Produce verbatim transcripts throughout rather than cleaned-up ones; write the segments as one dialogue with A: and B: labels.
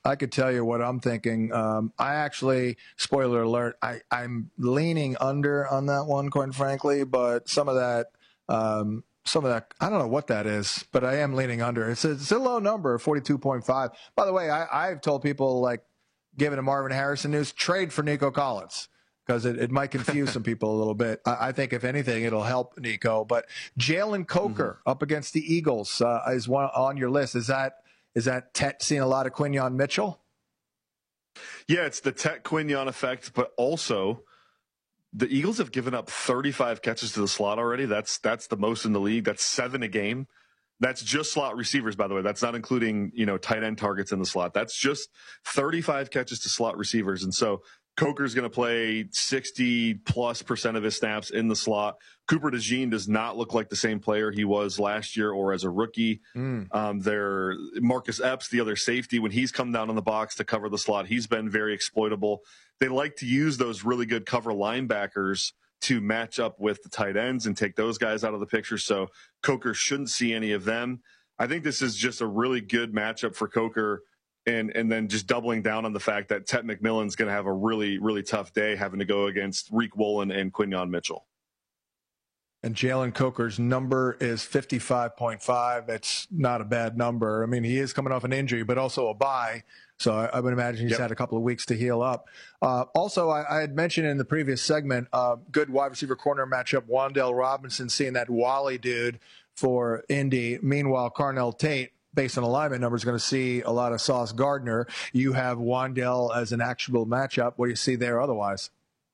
A: I could tell you what I'm thinking. Um, I actually, spoiler alert, I, I'm leaning under on that one, quite frankly, but some of that, um, some of that, I don't know what that is, but I am leaning under. It's a, it's a low number, forty-two point five. By the way, I, I've told people, like, giving a Marvin Harrison news, trade for Nico Collins, because it, it might confuse some people a little bit. I, I think, if anything, it'll help Nico. But Jalen Coker mm-hmm. up against the Eagles uh, is one on your list. Is that is that Tet seeing a lot of Quinyon Mitchell?
B: Yeah, it's the Tet Quinyon effect, but also the Eagles have given up thirty-five catches to the slot already. That's that's the most in the league. That's seven a game. That's just slot receivers, by the way. That's not including, you know, tight end targets in the slot. That's just thirty-five catches to slot receivers. And so Coker's going to play sixty plus percent of his snaps in the slot. Cooper DeJean does not look like the same player he was last year or as a rookie. Mm. Um, there, Marcus Epps, the other safety, when he's come down on the box to cover the slot, he's been very exploitable. They like to use those really good cover linebackers to match up with the tight ends and take those guys out of the picture. So Coker shouldn't see any of them. I think this is just a really good matchup for Coker. And and then just doubling down on the fact that Tet McMillan's going to have a really, really tough day having to go against Reek Woolen and Quinyon Mitchell.
A: And Jalen Coker's number is fifty-five point five. It's not a bad number. I mean, he is coming off an injury, but also a bye. So I, I would imagine he's yep. had a couple of weeks to heal up. Uh, also, I, I had mentioned in the previous segment, uh, good wide receiver corner matchup, Wan'Dale Robinson seeing that Wally dude for Indy. Meanwhile, Carnell Tate, based on alignment numbers, is going to see a lot of Sauce Gardner. You have Wan'Dale as an actual matchup. What do you see there otherwise?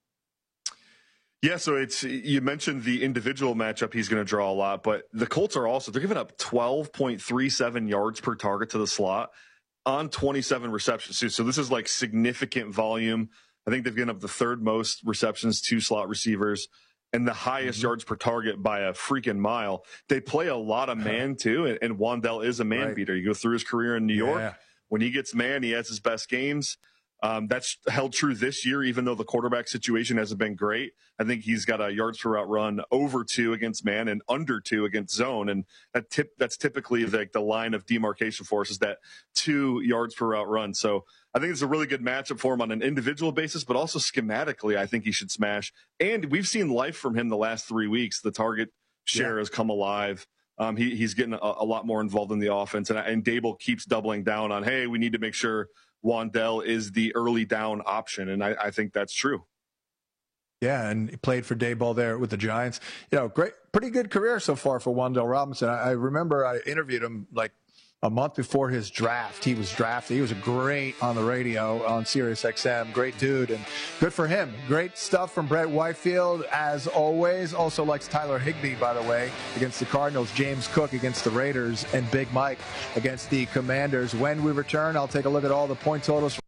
B: Yeah, so it's, you mentioned the individual matchup he's going to draw a lot, but the Colts are also, they're giving up twelve point three seven yards per target to the slot on twenty-seven receptions. So this is like significant volume. I think they've given up the third most receptions to slot receivers and the highest mm-hmm. yards per target by a freaking mile. They play a lot of man too, and, and Wan'Dale is a man right. beater. You go through his career in New York. Yeah. When he gets man, he has his best games. Um, that's held true this year, even though the quarterback situation hasn't been great. I think he's got a yards per route run over two against man and under two against zone. And that tip, that's typically like the line of demarcation for us, is that two yards per route run. So I think it's a really good matchup for him on an individual basis, but also schematically, I think he should smash. And we've seen life from him the last three weeks. The target share yeah. has come alive. Um, he, he's getting a, a lot more involved in the offense, and, and Dable keeps doubling down on, hey, we need to make sure Wan'Dale is the early down option, and I, I think that's true.
A: Yeah, and he played for Daboll there with the Giants. You know, great, pretty good career so far for Wan'Dale Robinson. I, I remember I interviewed him like a month before his draft. He was drafted. He was great on the radio on Sirius X M. Great dude, and good for him. Great stuff from Brett Whitefield, as always. Also likes Tyler Higbee, by the way, against the Cardinals. James Cook against the Raiders, and Big Mike against the Commanders. When we return, I'll take a look at all the point totals